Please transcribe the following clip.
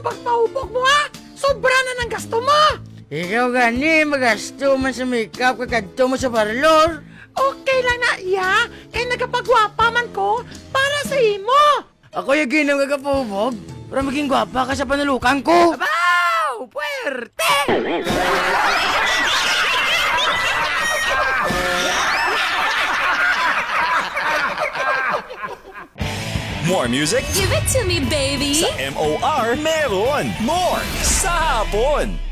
Pagpaubok mo ha! Sobra na ng gasto mo! Ikaw gani, magasto man sa makeup kakadto mo sa parlor. Okay lang na iya, kay nagapagwapa man ko para sa imo! Ako yung ginang kagapubog para maging gwapa ka sa panulukan ko. Abaw! Puwerte! More music? Give it to me, baby! Sa MOR meron. More sa hapon.